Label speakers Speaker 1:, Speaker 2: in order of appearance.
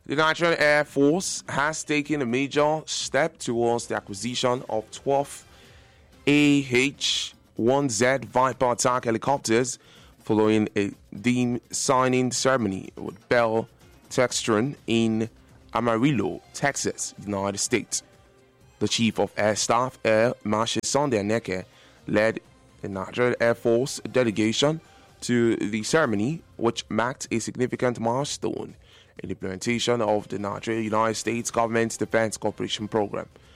Speaker 1: The Nigerian Air Force has taken a major step towards the acquisition of 12 AH-1Z Viper attack helicopters following a deemed signing ceremony with Bell Textron in Amarillo, Texas, United States. The Chief of Air Staff, Air Marshal Sunday Aneke, led the Nigerian Air Force delegation to the ceremony, which marked a significant milestone in the implementation of the Nigeria United States government's Defense Cooperation Program.